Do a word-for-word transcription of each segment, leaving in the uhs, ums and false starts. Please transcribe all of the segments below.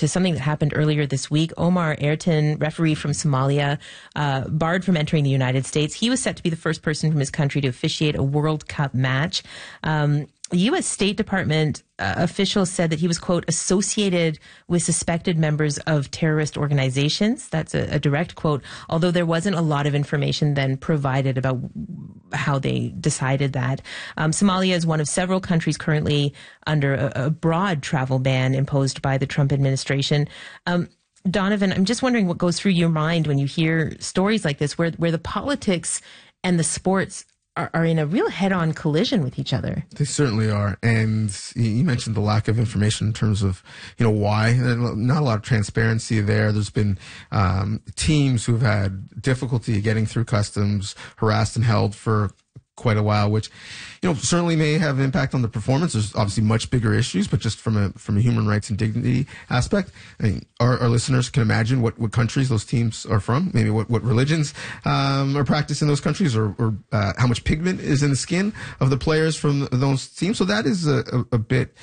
to something that happened earlier this week. Omar Ayrton, referee from Somalia, uh, barred from entering the United States. He was set to be the first person from his country to officiate a World Cup match. Um, The U S State Department uh, officials said that he was, quote, associated with suspected members of terrorist organizations. That's a, a direct quote, although there wasn't a lot of information then provided about how they decided that. Um, Somalia is one of several countries currently under a, a broad travel ban imposed by the Trump administration. Um, Donovan, I'm just wondering what goes through your mind when you hear stories like this, where, where the politics and the sports Are, are in a real head-on collision with each other. They certainly are. And you mentioned the lack of information in terms of, you know, why. Not a lot of transparency there. There's been um, teams who've had difficulty getting through customs, harassed and held for quite a while, which, you know, certainly may have impact on the performance. There's obviously much bigger issues, but just from a from a human rights and dignity aspect, I mean, our, our listeners can imagine what, what countries those teams are from, maybe what, what religions um, are practiced in those countries, or, or uh, how much pigment is in the skin of the players from those teams. So that is a, a, a bit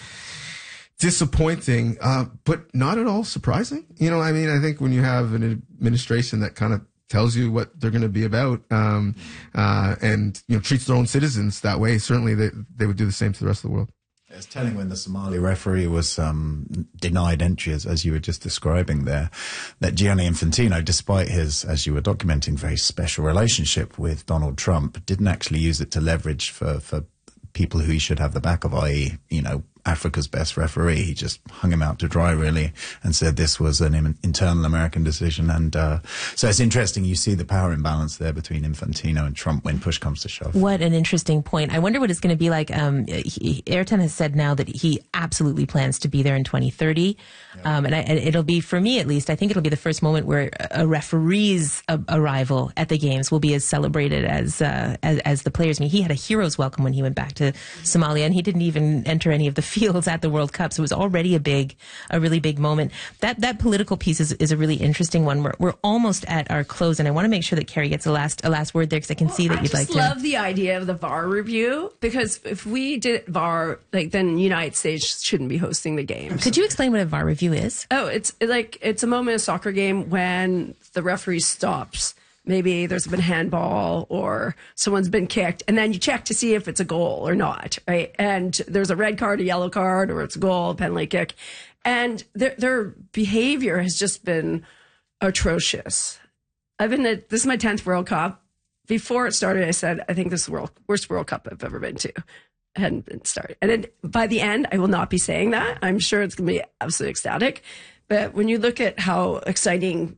disappointing, uh, but not at all surprising. You know, I mean, I think when you have an administration that kind of tells you what they're going to be about, um, uh, and, you know, treats their own citizens that way, certainly they, they would do the same to the rest of the world. It's telling when the Somali referee was um, denied entry, as, as you were just describing there, that Gianni Infantino, despite his, as you were documenting, very special relationship with Donald Trump, didn't actually use it to leverage for, for people who he should have the back of, that is, you know, Africa's best referee. He just hung him out to dry, really, and said this was an internal American decision. And uh, so it's interesting. You see the power imbalance there between Infantino and Trump when push comes to shove. What an interesting point. I wonder what it's going to be like. Um, he, Ayrton has said now that he absolutely plans to be there in twenty thirty. Yeah. Um, and, I, and it'll be, for me at least, I think it'll be the first moment where a referee's a, arrival at the games will be as celebrated as, uh, as as the players. I mean, he had a hero's welcome when he went back to Somalia, and he didn't even enter any of the fields at the World Cup. So it was already a big, a really big moment. That that political piece is, is a really interesting one. We're, we're almost at our close, and I want to make sure that Carrie gets a last a last word there, because I can well, see that I you'd like to. I just love the idea of the V A R review, because if we did V A R, like, then United States shouldn't be hosting the games. Could you explain what a V A R review is? Oh, it's like it's a moment in a soccer game when the referee stops. Maybe there's been handball or someone's been kicked, and then you check to see if it's a goal or not, right? And there's a red card, a yellow card, or it's a goal, a penalty kick. And their, their behavior has just been atrocious. I've been at, this is my tenth World Cup. Before it started, I said, I think this is the world, worst World Cup I've ever been to. I hadn't been started. And then by the end, I will not be saying that. I'm sure it's going to be absolutely ecstatic. But when you look at how exciting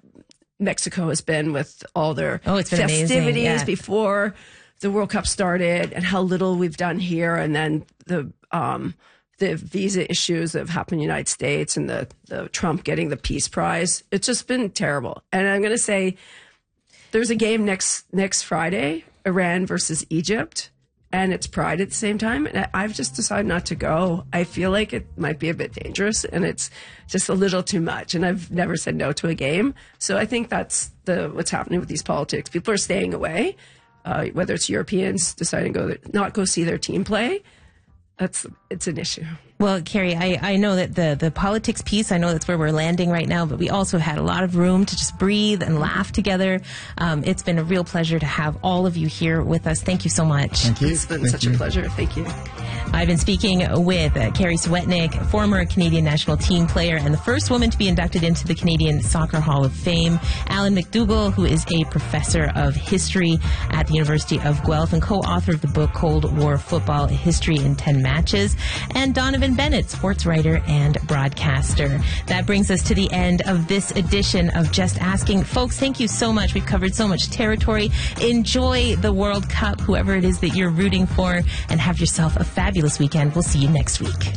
Mexico has been with all their oh, it's been festivities yeah. before the World Cup started, and how little we've done here, and then the um, the visa issues that have happened in the United States, and the, the Trump getting the Peace Prize. It's just been terrible. And I'm going to say there's a game next next Friday, Iran versus Egypt, and it's Pride at the same time. And I've just decided not to go. I feel like it might be a bit dangerous, and it's just a little too much. And I've never said no to a game. So I think that's the what's happening with these politics. People are staying away, uh, whether it's Europeans deciding to go not go see their team play. That's it's an issue. Well, Carrie, I, I know that the, the politics piece, I know that's where we're landing right now, but we also had a lot of room to just breathe and laugh together. Um, it's been a real pleasure to have all of you here with us. Thank you so much. Thank you. It's been Thank such you. a pleasure. Thank you. I've been speaking with uh, Carrie Swetnick, former Canadian national team player and the first woman to be inducted into the Canadian Soccer Hall of Fame, Alan McDougall, who is a professor of history at the University of Guelph and co-author of the book Cold War Football, A History in ten Matches, and Donovan Bennett, sports writer and broadcaster. That brings us to the end of this edition of Just Asking. Folks, thank you so much. We've covered so much territory. Enjoy the World Cup, whoever it is that you're rooting for, and have yourself a fabulous weekend. We'll see you next week.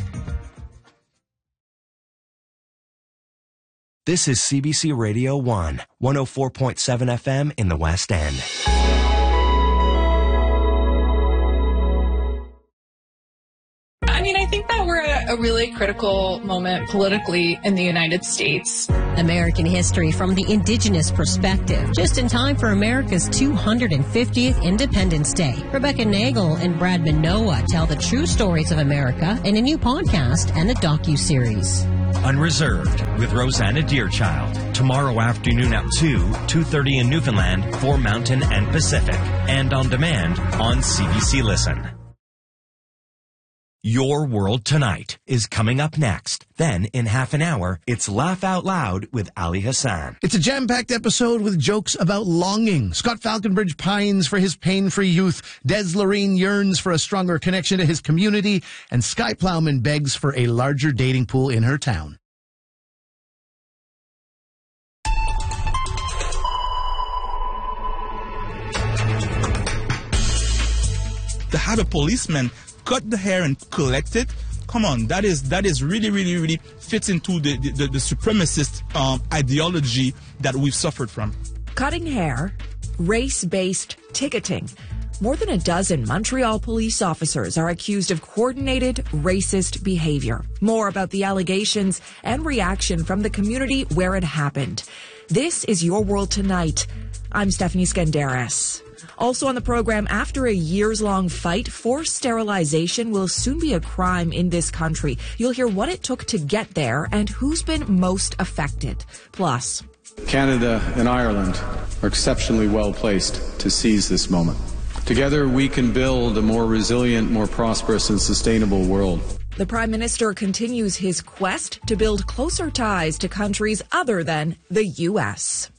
This is C B C Radio one, one oh four point seven F M in the West End. I mean, I think that we're at a really critical moment politically in the United States. American history from the Indigenous perspective, just in time for America's two hundred fiftieth Independence Day. Rebecca Nagel and Brad Manoa tell the true stories of America in a new podcast and a docuseries. Unreserved with Rosanna Deerchild. Tomorrow afternoon at two, two thirty in Newfoundland for Mountain and Pacific. And on demand on C B C Listen. Your World Tonight is coming up next. Then, in half an hour, it's Laugh Out Loud with Ali Hassan. It's a jam-packed episode with jokes about longing. Scott Falconbridge pines for his pain-free youth. Des Lorraine yearns for a stronger connection to his community. And Sky Plowman begs for a larger dating pool in her town. To have a policeman cut the hair and collect it, come on, that is that is really, really, really fits into the, the, the supremacist um, ideology that we've suffered from. Cutting hair, race-based ticketing. More than a dozen Montreal police officers are accused of coordinated racist behavior. More about the allegations and reaction from the community where it happened. This is Your World Tonight. I'm Stephanie Skandaris. Also on the program, after a years-long fight, forced sterilization will soon be a crime in this country. You'll hear what it took to get there and who's been most affected. Plus, Canada and Ireland are exceptionally well placed to seize this moment. Together, we can build a more resilient, more prosperous and sustainable world. The Prime Minister continues his quest to build closer ties to countries other than the U S.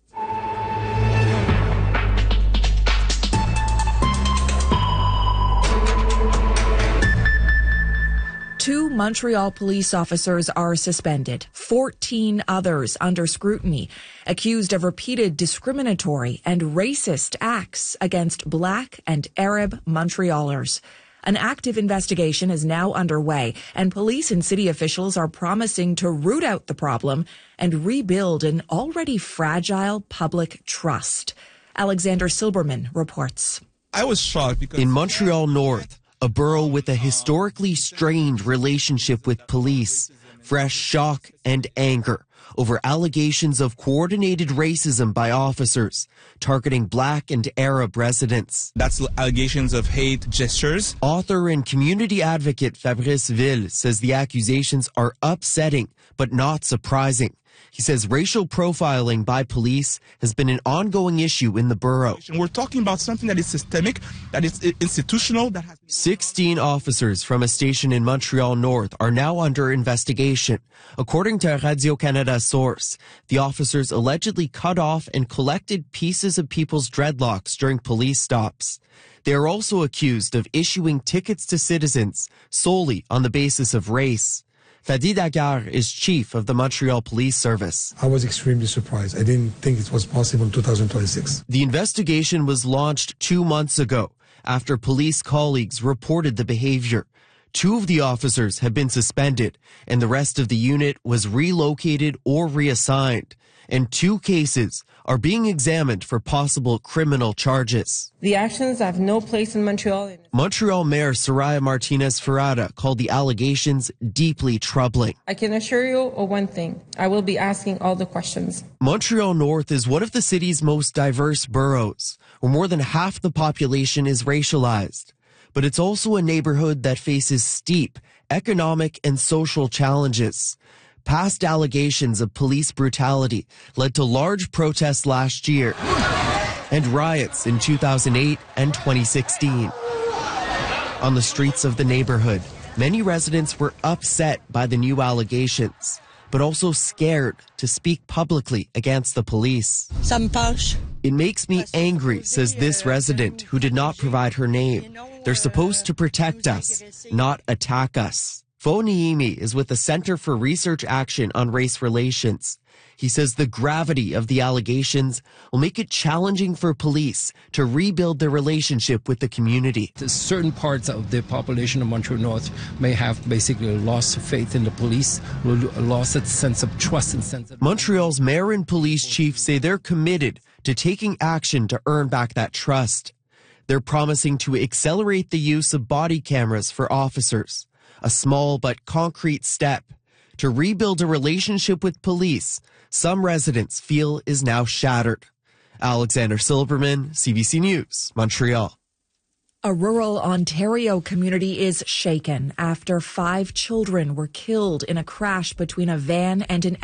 Two Montreal police officers are suspended, fourteen others under scrutiny, accused of repeated discriminatory and racist acts against Black and Arab Montrealers. An active investigation is now underway, and police and city officials are promising to root out the problem and rebuild an already fragile public trust. Alexander Silberman reports. I was shocked because in Montreal North, a borough with a historically strained relationship with police, fresh shock and anger over allegations of coordinated racism by officers targeting Black and Arab residents. That's allegations of hate gestures. Author and community advocate Fabrice Ville says the accusations are upsetting but not surprising. He says racial profiling by police has been an ongoing issue in the borough. We're talking about something that is systemic, that is institutional. That has sixteen officers from a station in Montreal North are now under investigation. According to a Radio-Canada source, the officers allegedly cut off and collected pieces of people's dreadlocks during police stops. They are also accused of issuing tickets to citizens solely on the basis of race. Fadi Dagar is chief of the Montreal Police Service. I was extremely surprised. I didn't think it was possible in two thousand twenty-six. The investigation was launched two months ago after police colleagues reported the behavior. Two of the officers have been suspended, and the rest of the unit was relocated or reassigned. And two cases are being examined for possible criminal charges. The actions have no place in Montreal. Montreal Mayor Soraya Martinez-Ferrada called the allegations deeply troubling. I can assure you of one thing. I will be asking all the questions. Montreal North is one of the city's most diverse boroughs, where more than half the population is racialized. But it's also a neighborhood that faces steep economic and social challenges. Past allegations of police brutality led to large protests last year and riots in two thousand eight and twenty sixteen. On the streets of the neighborhood, many residents were upset by the new allegations, but also scared to speak publicly against the police. It makes me angry, says this resident who did not provide her name. They're supposed to protect us, not attack us. Fo Niimi is with the Center for Research Action on Race Relations. He says the gravity of the allegations will make it challenging for police to rebuild their relationship with the community. Certain parts of the population of Montreal North may have basically lost faith in the police, lost its sense of trust and sense of... Montreal's mayor and police chief say they're committed to taking action to earn back that trust. They're promising to accelerate the use of body cameras for officers. A small but concrete step to rebuild a relationship with police some residents feel is now shattered. Alexander Silberman, C B C News, Montreal. A rural Ontario community is shaken after five children were killed in a crash between a van and an